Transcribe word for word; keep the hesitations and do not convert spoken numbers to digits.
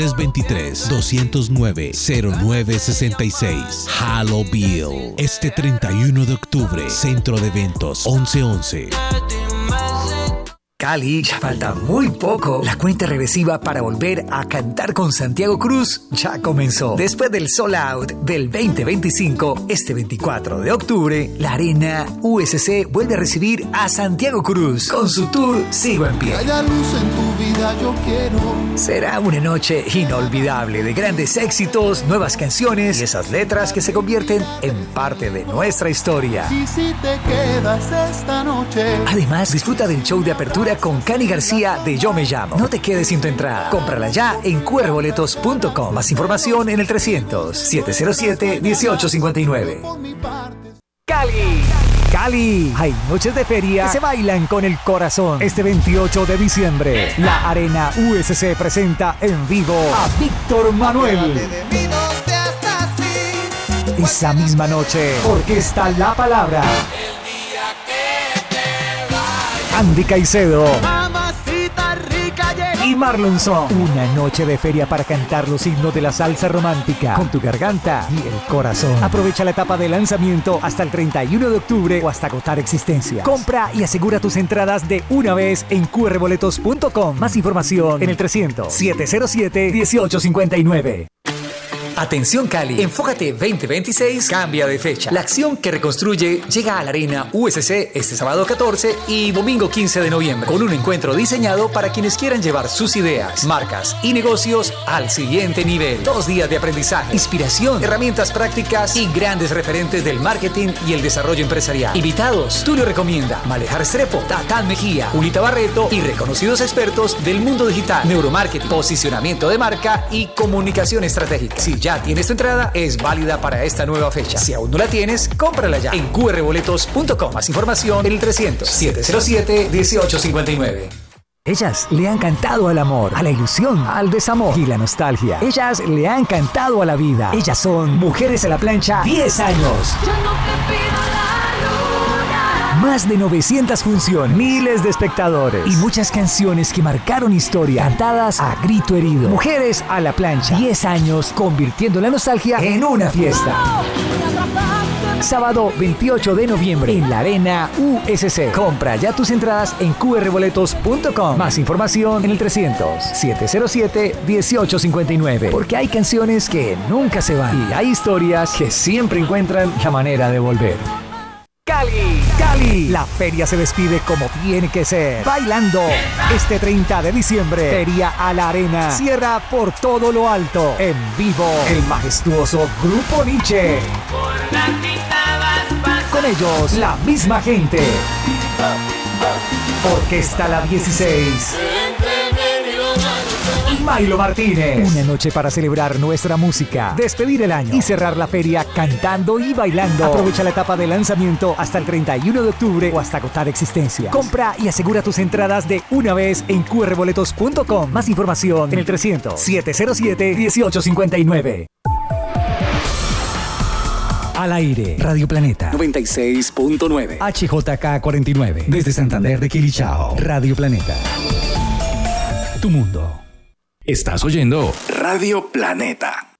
tres dos tres, dos cero nueve, cero nueve seis seis. Halo Bill. Este treinta y uno de octubre, Centro de Eventos once once. Cali, ya falta muy poco. La cuenta regresiva para volver a cantar con Santiago Cruz ya comenzó. Después del sold out del veinte veinticinco, este veinticuatro de octubre, la Arena U S C vuelve a recibir a Santiago Cruz con su tour Sigo en Pie. Haya luz en tu vida, yo quiero. Será una noche inolvidable de grandes éxitos, nuevas canciones y esas letras que se convierten en parte de nuestra historia. Y si te quedas esta noche. Además, disfruta del show de apertura con Cani García de Yo Me Llamo. No te quedes sin tu entrada. Cómprala ya en cu erre boletos punto com. Más información en el trescientos, siete cero siete, dieciocho cincuenta y nueve. Cali. Cali. Hay noches de feria que se bailan con el corazón. Este veintiocho de diciembre, la Arena U S C presenta en vivo a Víctor Manuel. Esa misma noche, Orquesta La Palabra. Andy Caicedo y Marlon Song. Una noche de feria para cantar los himnos de la salsa romántica con tu garganta y el corazón. Aprovecha la etapa de lanzamiento hasta el treinta y uno de octubre o hasta agotar existencias. Compra y asegura tus entradas de una vez en cu erre boletos punto com. Más información en el trescientos, siete cero siete, dieciocho cincuenta y nueve. Atención Cali, Enfócate veinte veintiséis cambia de fecha. La acción que reconstruye llega a la Arena U S C este sábado catorce y domingo quince de noviembre, con un encuentro diseñado para quienes quieran llevar sus ideas, marcas y negocios al siguiente nivel. Dos días de aprendizaje, inspiración, herramientas prácticas y grandes referentes del marketing y el desarrollo empresarial. Invitados: Tulio Recomienda, Malejar Strepo, Tatán Mejía, Julita Barreto y reconocidos expertos del mundo digital, neuromarketing, posicionamiento de marca y comunicación estratégica. Si ya tienes tu entrada, es válida para esta nueva fecha. Si aún no la tienes, cómprala ya en cu erre boletos punto com. Más información en el trescientos, siete cero siete, dieciocho cincuenta y nueve. Ellas le han cantado al amor, a la ilusión, al desamor y la nostalgia. Ellas le han cantado a la vida. Ellas son Mujeres a la Plancha, diez años. Yo no te pido la luna. Más de novecientas funciones, miles de espectadores y muchas canciones que marcaron historia, cantadas a grito herido. Mujeres a la Plancha, diez años convirtiendo la nostalgia en una fiesta. Sábado veintiocho de noviembre en la Arena U S C. Compra ya tus entradas en cu erre boletos punto com. Más información en el trescientos, siete cero siete, dieciocho cincuenta y nueve. Porque hay canciones que nunca se van y hay historias que siempre encuentran la manera de volver. Cali, Cali, la feria se despide como tiene que ser, bailando. Este treinta de diciembre, Feria a la Arena cierra por todo lo alto, en vivo, el majestuoso Grupo Nietzsche. Con ellos, la misma gente. Orquesta La dieciséis. Y Milo Martínez. Una noche para celebrar nuestra música, despedir el año y cerrar la feria cantando y bailando. Aprovecha la etapa de lanzamiento hasta el treinta y uno de octubre o hasta agotar existencias. Compra y asegura tus entradas de una vez en cu erre boletos punto com. Más información en el trescientos, siete cero siete, dieciocho cincuenta y nueve. Al aire, Radio Planeta noventa y seis punto nueve, H J K cuarenta y nueve, desde Santander de Quilichao. Radio Planeta, tu mundo. Estás oyendo Radio Planeta.